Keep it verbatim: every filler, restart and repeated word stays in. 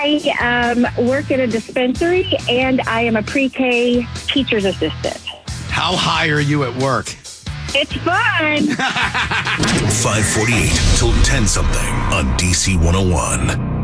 I um, work at a dispensary, and I am a pre-K teacher's assistant. How high are you at work? It's fun. five forty-eight till ten something on D C one oh one.